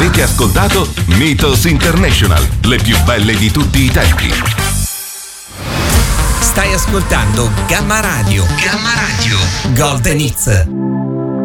Avete ascoltato Mythos International, le più belle di tutti i tempi. Stai ascoltando Gamma Radio. Gamma Radio. Golden Hits.